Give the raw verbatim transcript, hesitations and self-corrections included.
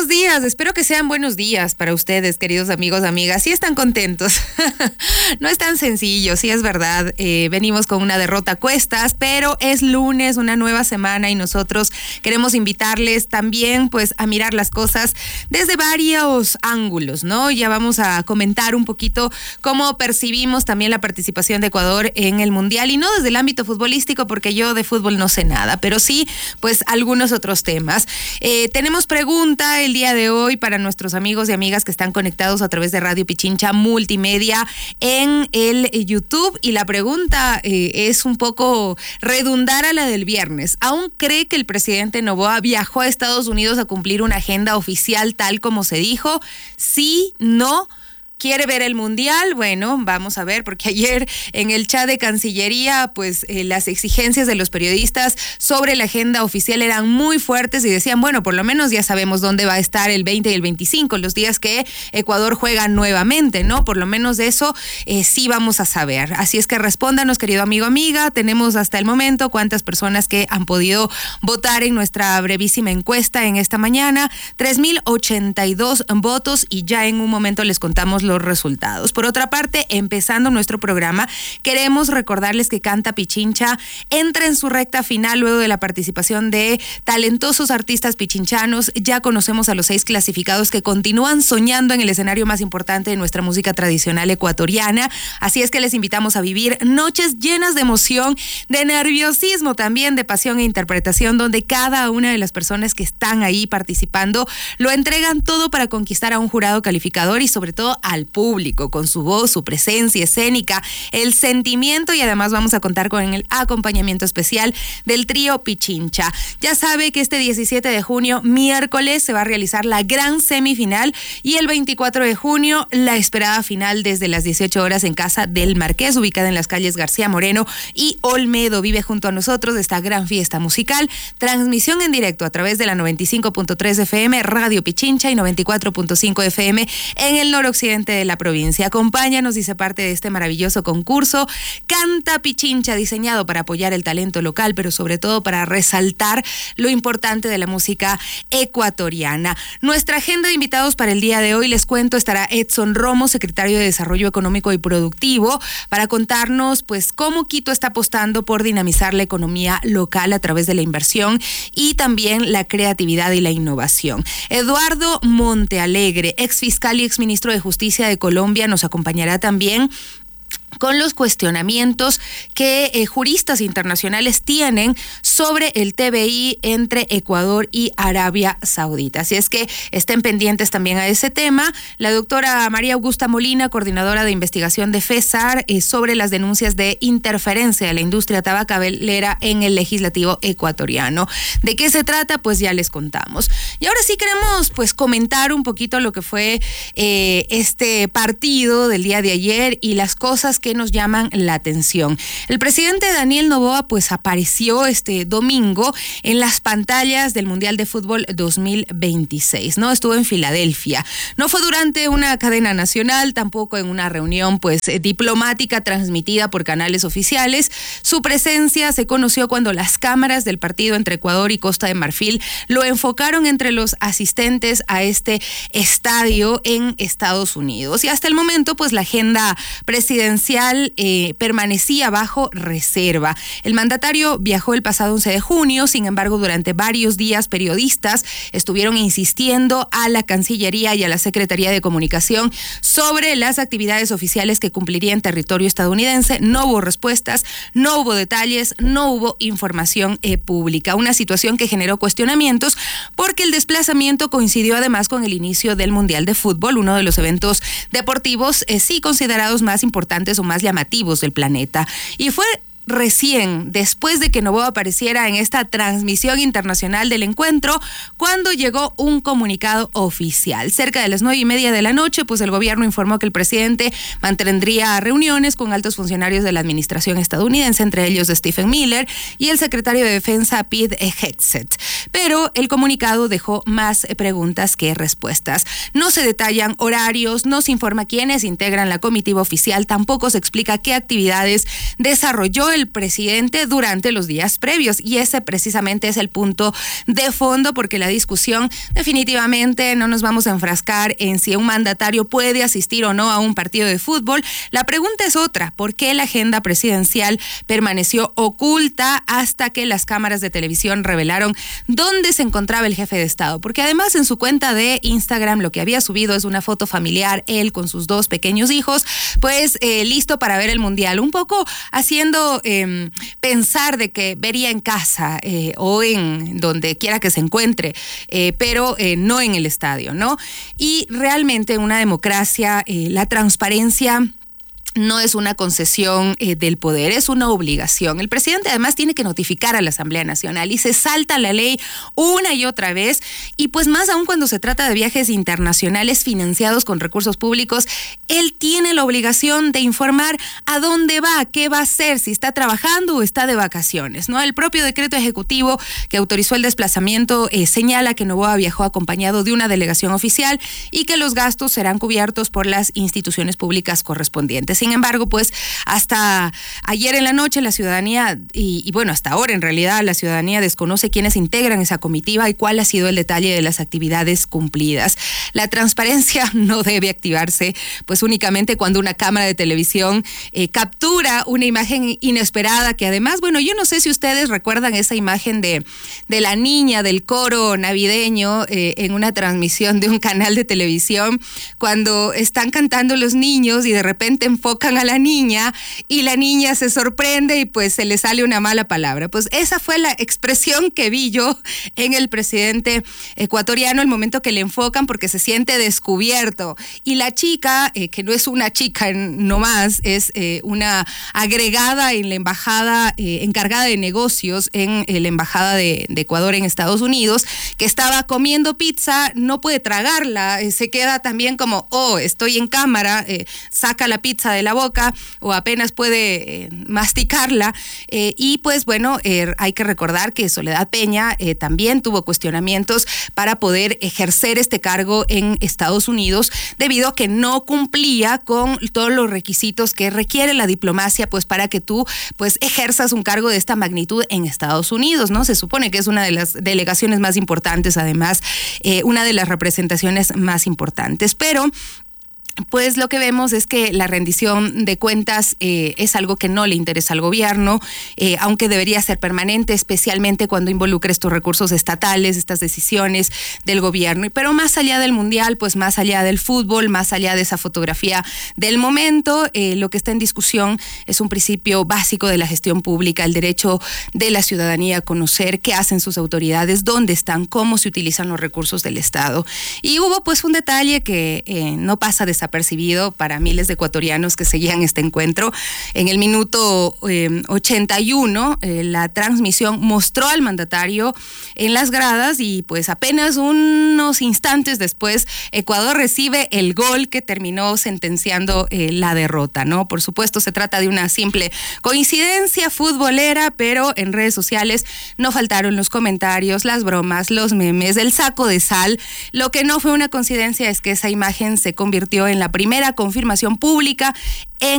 buenos días. Espero que sean buenos días para ustedes, queridos amigos, amigas. Sí están contentos. No es tan sencillo, sí es verdad. Eh, venimos con una derrota a cuestas, pero es lunes, una nueva semana y nosotros queremos invitarles también pues a mirar las cosas desde varios ángulos, ¿no? Ya vamos a comentar un poquito cómo percibimos también la participación de Ecuador en el Mundial y no desde el ámbito futbolístico porque yo de fútbol no sé nada, pero sí pues algunos otros temas. Eh, tenemos pregunta el día de hoy para nuestros amigos y amigas que están conectados a través de Radio Pichincha Multimedia en el YouTube y la pregunta eh, es un poco redundar a la del viernes. ¿Aún cree que el presidente Noboa viajó a Estados Unidos a cumplir una agenda oficial tal como se dijo? Sí, no. ¿Quiere ver el Mundial? Bueno, vamos a ver, porque ayer en el chat de Cancillería, pues eh, las exigencias de los periodistas sobre la agenda oficial eran muy fuertes y decían, bueno, por lo menos ya sabemos dónde va a estar el veinte y el veinticinco, los días que Ecuador juega nuevamente, ¿no? Por lo menos de eso eh, sí vamos a saber. Así es que respóndanos, querido amigo, amiga. Tenemos hasta el momento cuántas personas que han podido votar en nuestra brevísima encuesta en esta mañana. tres mil ochenta y dos votos y ya en un momento les contamos los resultados. Por otra parte, empezando nuestro programa, queremos recordarles que Canta Pichincha entra en su recta final luego de la participación de talentosos artistas pichinchanos. Ya conocemos a los seis clasificados que continúan soñando en el escenario más importante de nuestra música tradicional ecuatoriana. Así es que les invitamos a vivir noches llenas de emoción, de nerviosismo también, de pasión e interpretación, donde cada una de las personas que están ahí participando lo entregan todo para conquistar a un jurado calificador y sobre todo a al público, con su voz, su presencia escénica, el sentimiento y además vamos a contar con el acompañamiento especial del trío Pichincha. Ya sabe que este diecisiete de junio, miércoles, se va a realizar la gran semifinal y el veinticuatro de junio la esperada final desde las dieciocho horas en Casa del Marqués, ubicada en las calles García Moreno y Olmedo. Vive junto a nosotros esta gran fiesta musical. Transmisión en directo a través de la noventa y cinco punto tres F M, Radio Pichincha y noventa y cuatro punto cinco F M en el noroccidente de la provincia. Acompáñanos y sé parte de este maravilloso concurso Canta Pichincha, diseñado para apoyar el talento local, pero sobre todo para resaltar lo importante de la música ecuatoriana. Nuestra agenda de invitados para el día de hoy, les cuento, estará Edson Romo, secretario de Desarrollo Económico y Productivo, para contarnos pues cómo Quito está apostando por dinamizar la economía local a través de la inversión y también la creatividad y la innovación. Eduardo Montealegre, ex fiscal y ex ministro de Justicia de Colombia, nos acompañará también con los cuestionamientos que eh, juristas internacionales tienen sobre el T B I entre Ecuador y Arabia Saudita. Así es que estén pendientes también a ese tema. La doctora María Augusta Molina, coordinadora de investigación de FESAR, eh, sobre las denuncias de interferencia de la industria tabacalera en el legislativo ecuatoriano. ¿De qué se trata? Pues ya les contamos. Y ahora sí queremos pues comentar un poquito lo que fue eh, este partido del día de ayer y las cosas que nos llaman la atención. El presidente Daniel Noboa pues apareció este domingo en las pantallas del Mundial de Fútbol dos mil veintiséis, ¿no? Estuvo en Filadelfia. No fue durante una cadena nacional, tampoco en una reunión pues diplomática transmitida por canales oficiales. Su presencia se conoció cuando las cámaras del partido entre Ecuador y Costa de Marfil lo enfocaron entre los asistentes a este estadio en Estados Unidos. Y hasta el momento pues la agenda presidencial Eh, permanecía bajo reserva. El mandatario viajó el pasado once de junio, sin embargo, durante varios días periodistas estuvieron insistiendo a la Cancillería y a la Secretaría de Comunicación sobre las actividades oficiales que cumpliría en territorio estadounidense. No hubo respuestas, no hubo detalles, no hubo información eh, pública. Una situación que generó cuestionamientos porque el desplazamiento coincidió además con el inicio del Mundial de Fútbol, uno de los eventos deportivos eh, sí considerados más importantes o más llamativos del planeta. Y fue recién, después de que Noboa apareciera en esta transmisión internacional del encuentro, cuando llegó un comunicado oficial. Cerca de las nueve y media de la noche, pues el gobierno informó que el presidente mantendría reuniones con altos funcionarios de la administración estadounidense, entre ellos Stephen Miller y el secretario de Defensa Pete Hegseth. Pero el comunicado dejó más preguntas que respuestas. No se detallan horarios, no se informa quiénes integran la comitiva oficial, tampoco se explica qué actividades desarrolló el presidente durante los días previos. Y ese precisamente es el punto de fondo, porque la discusión definitivamente no nos vamos a enfrascar en si un mandatario puede asistir o no a un partido de fútbol. La pregunta es otra: ¿por qué la agenda presidencial permaneció oculta hasta que las cámaras de televisión revelaron dónde se encontraba el jefe de Estado? Porque además en su cuenta de Instagram lo que había subido es una foto familiar, él con sus dos pequeños hijos, pues eh, listo para ver el Mundial, un poco haciendo eh, pensar de que vería en casa eh, o en donde quiera que se encuentre, eh, pero eh, no en el estadio, ¿no? Y realmente en una democracia eh, la transparencia no es una concesión eh, del poder, es una obligación. El presidente además tiene que notificar a la Asamblea Nacional y se salta la ley una y otra vez, y pues más aún cuando se trata de viajes internacionales financiados con recursos públicos, él tiene la obligación de informar a dónde va, qué va a hacer, si está trabajando o está de vacaciones, ¿no? El propio decreto ejecutivo que autorizó el desplazamiento eh, señala que Noboa viajó acompañado de una delegación oficial y que los gastos serán cubiertos por las instituciones públicas correspondientes. Sin embargo, pues hasta ayer en la noche la ciudadanía, y, y bueno, hasta ahora en realidad la ciudadanía desconoce quiénes integran esa comitiva y cuál ha sido el detalle de las actividades cumplidas. La transparencia no debe activarse pues únicamente cuando una cámara de televisión eh, captura una imagen inesperada, que además, bueno, yo no sé si ustedes recuerdan esa imagen de, de la niña del coro navideño eh, en una transmisión de un canal de televisión, cuando están cantando los niños y de repente enfocan a la niña y la niña se sorprende y pues se le sale una mala palabra. Pues esa fue la expresión que vi yo en el presidente ecuatoriano el momento que le enfocan, porque se siente descubierto. Y la chica, eh, que no es una chica nomás, es eh, una agregada en la embajada, eh, encargada de negocios en eh, la embajada de, de Ecuador en Estados Unidos, que estaba comiendo pizza, no puede tragarla, eh, se queda también como, oh, estoy en cámara, eh, saca la pizza de la boca o apenas puede eh, masticarla, eh, y pues bueno, eh, hay que recordar que Soledad Peña eh, también tuvo cuestionamientos para poder ejercer este cargo en Estados Unidos, debido a que no cumplía con todos los requisitos que requiere la diplomacia pues para que tú pues ejerzas un cargo de esta magnitud en Estados Unidos, ¿no? Se supone que es una de las delegaciones más importantes, además eh, una de las representaciones más importantes, pero pues lo que vemos es que la rendición de cuentas eh, es algo que no le interesa al gobierno, eh, aunque debería ser permanente, especialmente cuando involucre estos recursos estatales, estas decisiones del gobierno. Pero más allá del Mundial, pues más allá del fútbol, más allá de esa fotografía del momento, eh, lo que está en discusión es un principio básico de la gestión pública, el derecho de la ciudadanía a conocer qué hacen sus autoridades, dónde están, cómo se utilizan los recursos del Estado. Y hubo pues un detalle que eh, no pasa de desapercibido para miles de ecuatorianos que seguían este encuentro. En el minuto eh, ochenta y uno, eh, la transmisión mostró al mandatario en las gradas y pues apenas unos instantes después Ecuador recibe el gol que terminó sentenciando eh, la derrota, ¿no? Por supuesto se trata de una simple coincidencia futbolera, pero en redes sociales no faltaron los comentarios, las bromas, los memes, el saco de sal. Lo que no fue una coincidencia es que esa imagen se convirtió en la primera confirmación pública en